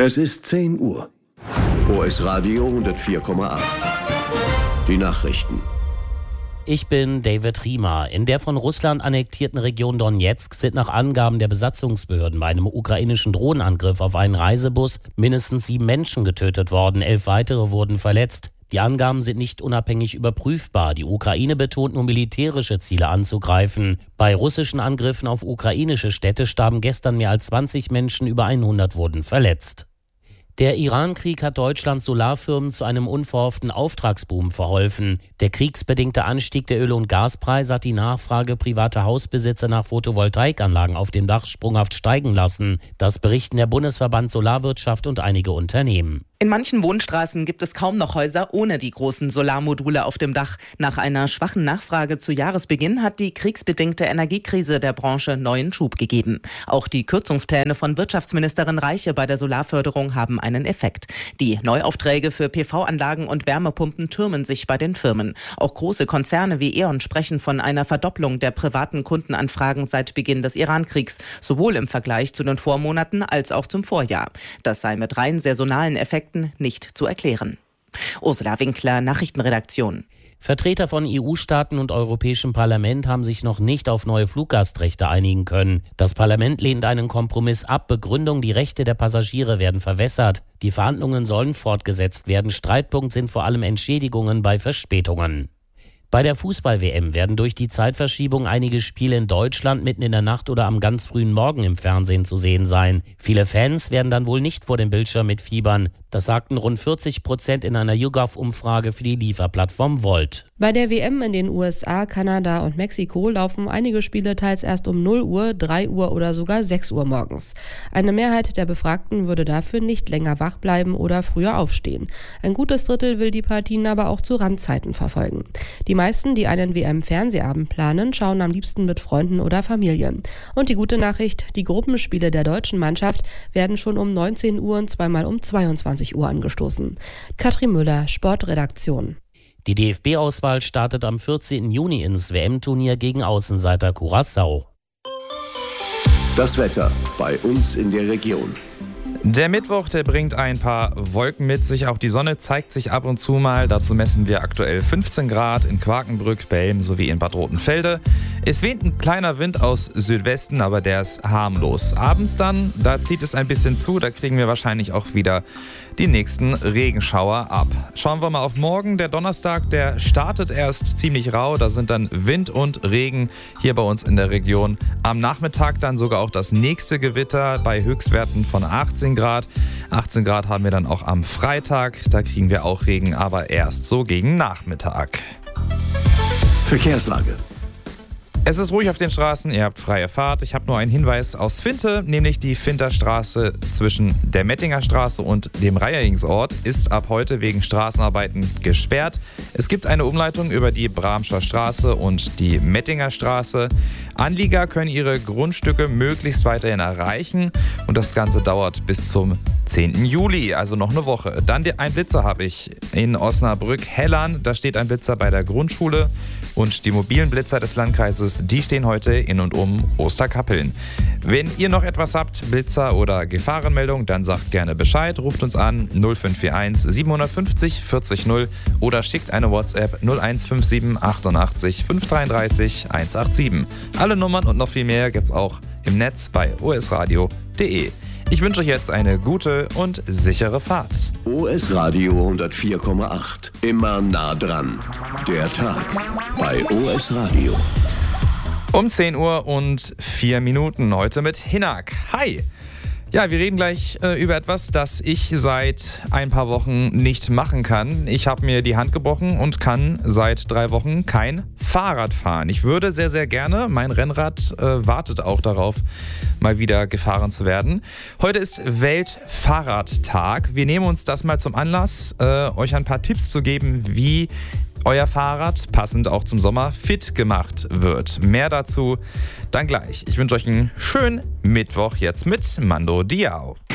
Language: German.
Es ist 10 Uhr. OS Radio 104,8. Die Nachrichten. Ich bin David Riemer. In der von Russland annektierten Region Donetsk sind nach Angaben der Besatzungsbehörden bei einem ukrainischen Drohnenangriff auf einen Reisebus mindestens 7 Menschen getötet worden. 11 weitere wurden verletzt. Die Angaben sind nicht unabhängig überprüfbar. Die Ukraine betont nur militärische Ziele anzugreifen. Bei russischen Angriffen auf ukrainische Städte starben gestern mehr als 20 Menschen, über 100 wurden verletzt. Der Iran-Krieg hat Deutschlands Solarfirmen zu einem unverhofften Auftragsboom verholfen. Der kriegsbedingte Anstieg der Öl- und Gaspreise hat die Nachfrage privater Hausbesitzer nach Photovoltaikanlagen auf dem Dach sprunghaft steigen lassen. Das berichten der Bundesverband Solarwirtschaft und einige Unternehmen. In manchen Wohnstraßen gibt es kaum noch Häuser ohne die großen Solarmodule auf dem Dach. Nach einer schwachen Nachfrage zu Jahresbeginn hat die kriegsbedingte Energiekrise der Branche neuen Schub gegeben. Auch die Kürzungspläne von Wirtschaftsministerin Reiche bei der Solarförderung haben einen Effekt. Die Neuaufträge für PV-Anlagen und Wärmepumpen türmen sich bei den Firmen. Auch große Konzerne wie E.ON sprechen von einer Verdopplung der privaten Kundenanfragen seit Beginn des Iran-Kriegs, sowohl im Vergleich zu den Vormonaten als auch zum Vorjahr. Das sei mit rein saisonalen Effekten nicht zu erklären. Ursula Winkler, Nachrichtenredaktion. Vertreter von EU-Staaten und Europäischem Parlament haben sich noch nicht auf neue Fluggastrechte einigen können. Das Parlament lehnt einen Kompromiss ab. Begründung: die Rechte der Passagiere werden verwässert. Die Verhandlungen sollen fortgesetzt werden. Streitpunkt sind vor allem Entschädigungen bei Verspätungen. Bei der Fußball-WM werden durch die Zeitverschiebung einige Spiele in Deutschland mitten in der Nacht oder am ganz frühen Morgen im Fernsehen zu sehen sein. Viele Fans werden dann wohl nicht vor dem Bildschirm mitfiebern. Das sagten rund 40% in einer YouGov-Umfrage für die Lieferplattform Volt. Bei der WM in den USA, Kanada und Mexiko laufen einige Spiele teils erst um 0 Uhr, 3 Uhr oder sogar 6 Uhr morgens. Eine Mehrheit der Befragten würde dafür nicht länger wach bleiben oder früher aufstehen. Ein gutes Drittel will die Partien aber auch zu Randzeiten verfolgen. Die meisten, die einen WM-Fernsehabend planen, schauen am liebsten mit Freunden oder Familie. Und die gute Nachricht: die Gruppenspiele der deutschen Mannschaft werden schon um 19 Uhr und zweimal um 22 Uhr angestoßen. Katrin Müller, Sportredaktion. Die DFB-Auswahl startet am 14. Juni ins WM-Turnier gegen Außenseiter Curaçao. Das Wetter bei uns in der Region. Der Mittwoch, der bringt ein paar Wolken mit sich. Auch die Sonne zeigt sich ab und zu mal. Dazu messen wir aktuell 15 Grad in Quakenbrück, Belm sowie in Bad Rotenfelde. Es weht ein kleiner Wind aus Südwesten, aber der ist harmlos. Abends dann, da zieht es ein bisschen zu. Da kriegen wir wahrscheinlich auch wieder die nächsten Regenschauer ab. Schauen wir mal auf morgen. Der Donnerstag, der startet erst ziemlich rau. Da sind dann Wind und Regen hier bei uns in der Region. Am Nachmittag dann sogar auch das nächste Gewitter bei Höchstwerten von 18 Grad. 18 Grad haben wir dann auch am Freitag. Da kriegen wir auch Regen, aber erst so gegen Nachmittag. Verkehrslage. Es ist ruhig auf den Straßen, ihr habt freie Fahrt. Ich habe nur einen Hinweis aus Finte, nämlich die Finterstraße zwischen der Mettinger Straße und dem Reieringsort ist ab heute wegen Straßenarbeiten gesperrt. Es gibt eine Umleitung über die Bramscher Straße und die Mettinger Straße. Anlieger können ihre Grundstücke möglichst weiterhin erreichen und das Ganze dauert bis zum 10. Juli, also noch eine Woche. Dann ein Blitzer habe ich in Osnabrück-Hellern. Da steht ein Blitzer bei der Grundschule und die mobilen Blitzer des Landkreises, die stehen heute in und um Osterkappeln. Wenn ihr noch etwas habt, Blitzer oder Gefahrenmeldung, dann sagt gerne Bescheid, ruft uns an 0541 750 40 0 oder schickt eine WhatsApp 0157 88 533 187. Alle Nummern und noch viel mehr gibt's auch im Netz bei osradio.de. Ich wünsche euch jetzt eine gute und sichere Fahrt. OS Radio 104,8. Immer nah dran. Der Tag bei OS Radio. Um 10 Uhr und 4 Minuten heute mit Hinak. Hi! Ja, wir reden gleich über etwas, das ich seit ein paar Wochen nicht machen kann. Ich habe mir die Hand gebrochen und kann seit 3 Wochen kein Fahrrad fahren. Ich würde sehr, sehr gerne. Mein Rennrad wartet auch darauf, mal wieder gefahren zu werden. Heute ist Weltfahrradtag. Wir nehmen uns das mal zum Anlass, euch ein paar Tipps zu geben, wie euer Fahrrad, passend auch zum Sommer, fit gemacht wird. Mehr dazu dann gleich. Ich wünsche euch einen schönen Mittwoch jetzt mit Mando Diao.